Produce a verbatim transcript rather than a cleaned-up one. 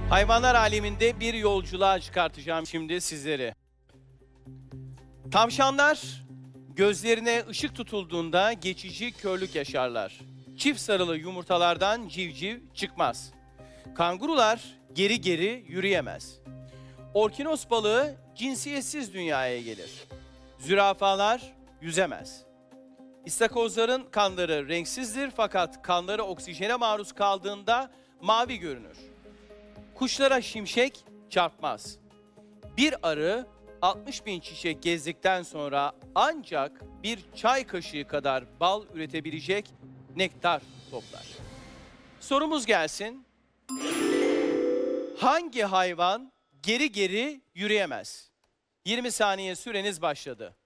Hayvanlar aleminde bir yolculuğa çıkartacağım şimdi sizleri. Tavşanlar gözlerine ışık tutulduğunda geçici körlük yaşarlar. Çift sarılı yumurtalardan civciv çıkmaz. Kangurular geri geri yürüyemez. Orkinos balığı cinsiyetsiz dünyaya gelir. Zürafalar yüzemez. İstakozların kanları renksizdir fakat kanları oksijene maruz kaldığında mavi görünür. Kuşlara şimşek çarpmaz. Bir arı altmış bin çiçek gezdikten sonra ancak bir çay kaşığı kadar bal üretebilecek nektar toplar. Sorumuz gelsin. Hangi hayvan geri geri yürüyemez? yirmi saniye süreniz başladı.